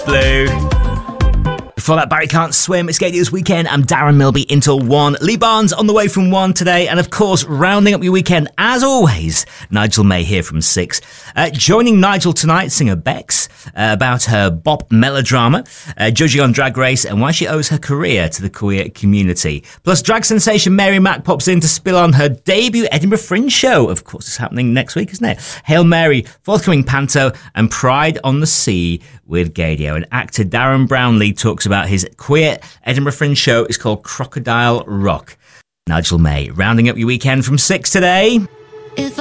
Blue. Before that, Barry Can't Swim. It's Gay News Weekend. I'm Darren Milby until 1. Lee Barnes on the way from 1 today. And of course, rounding up your weekend, as always, Nigel May here from 6. Joining Nigel tonight, singer Bex, about her bop melodrama, judging on Drag Race and why she owes her career to the queer community. Plus, drag sensation Mary Mack pops in to spill on her debut Edinburgh Fringe show. Of course, it's happening next week, isn't it? Hail Mary, forthcoming panto, and Pride on the Sea with Gaydio. And actor Darren Brownlee talks about his queer Edinburgh Fringe show. It's called Crocodile Rock. Nigel May, rounding up your weekend from 6 today.